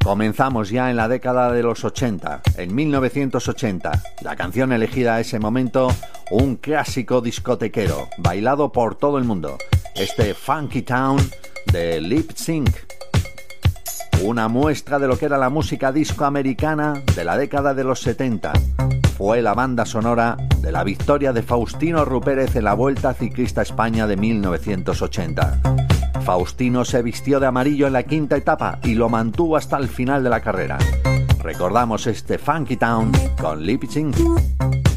Comenzamos ya en la década de los 80, en 1980. La canción elegida a ese momento, un clásico discotequero, bailado por todo el mundo. Este Funky Town de Lip Sync. Una muestra de lo que era la música disco americana de la década de los 70. Fue la banda sonora de la victoria de Faustino Rupérez en la Vuelta Ciclista España de 1980. Faustino se vistió de amarillo en la quinta etapa y lo mantuvo hasta el final de la carrera. Recordamos este Funky Town con Lip Sync.